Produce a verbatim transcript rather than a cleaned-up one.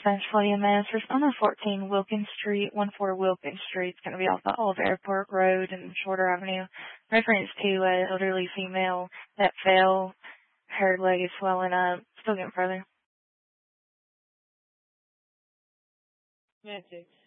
Spanish for E M S. Respondent fourteen Wilkins Street, one four Wilkins Street. It's going to be off the Old Airport Road and Shorter Avenue. Reference to an elderly female that fell. Her leg is swelling up. Still getting further. Magic.